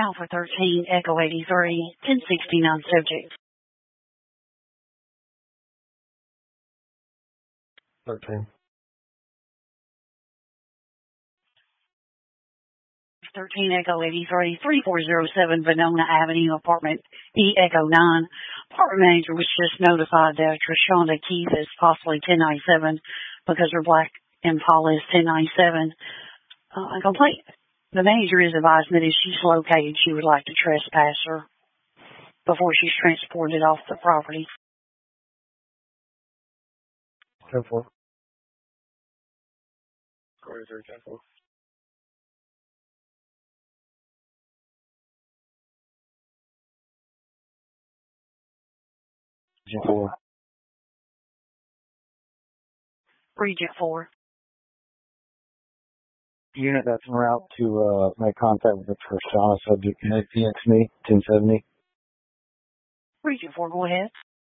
Alpha 13, Echo 83, 1069 subject. 13. 13 Echo 83, 3407 Venona Avenue, apartment E Echo 9. Apartment manager was just notified that Trishonda Keith is possibly 1097 because her black Impala is 1097. Complete. The manager is advising that if she's located, she would like to trespass her before she's transported off the property. 10-4. 10-4. Region 4. Region 4. Unit that's en route to make contact with the Trishonda subject, PXME 1070. Region 4, go ahead.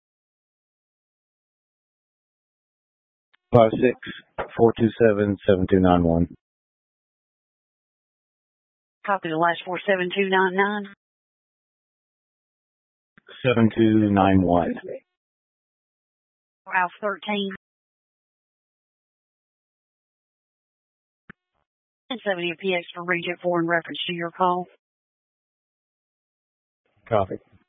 56-427-7291. Copy the last 47299. 7291. Alpha 13. 1070 PX for Region 4 in reference to your call. Copy.